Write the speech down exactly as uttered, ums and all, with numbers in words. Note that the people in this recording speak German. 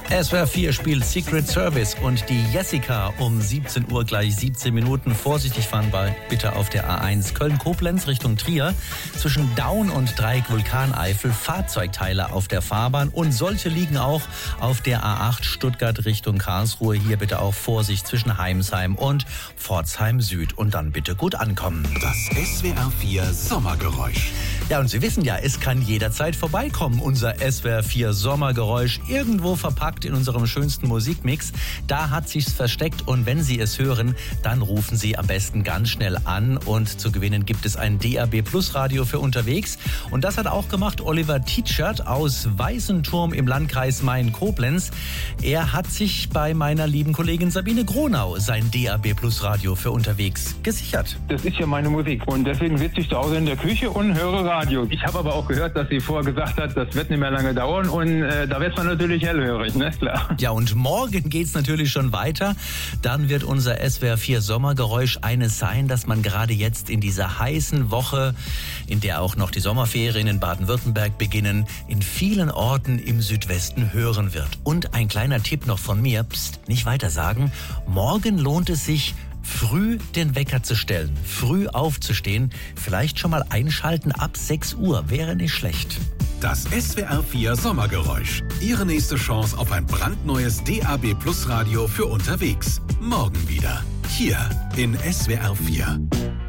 S W R vier spielt Secret Service und die Jessica um siebzehn Uhr gleich siebzehn Minuten. Vorsichtig fahren bei bitte auf der A eins Köln-Koblenz Richtung Trier. Zwischen Daun und Dreieck Vulkaneifel Fahrzeugteile auf der Fahrbahn und solche liegen auch auf der A acht Stuttgart Richtung Karlsruhe. Hier bitte auch Vorsicht zwischen Heimsheim und Pforzheim Süd und dann bitte gut ankommen. Das S W R vier Sommergeräusch. Ja, und Sie wissen ja, es kann jederzeit vorbeikommen, unser S W R vier Sommergeräusch, irgendwo verpackt in unserem schönsten Musikmix. Da hat sich's versteckt und wenn Sie es hören, dann rufen Sie am besten ganz schnell an und zu gewinnen gibt es ein D A B Plus Radio für unterwegs. Und das hat auch gemacht Oliver Tietschert aus Weißenturm im Landkreis Main-Koblenz. Er hat sich bei meiner lieben Kollegin Sabine Gronau sein D A B Plus Radio für unterwegs gesichert. Das ist ja meine Musik und deswegen sitze ich zu Hause in der Küche und höre Radio. Ich habe aber auch gehört, dass sie vorher gesagt hat, das wird nicht mehr lange dauern und äh, da wird man natürlich hellhörig, ne? Klar. Ja, und morgen geht's natürlich schon weiter. Dann wird unser S W R vier Sommergeräusch eines sein, das man gerade jetzt in dieser heißen Woche, in der auch noch die Sommerferien in Baden-Württemberg beginnen, in vielen Orten im Südwesten hören wird. Und ein kleiner Tipp noch von mir, pst, nicht weiter sagen, morgen lohnt es sich, früh den Wecker zu stellen, früh aufzustehen, vielleicht schon mal einschalten ab sechs Uhr, wäre nicht schlecht. Das S W R vier Sommergeräusch. Ihre nächste Chance auf ein brandneues D A B Plus Radio für unterwegs. Morgen wieder. Hier in S W R vier.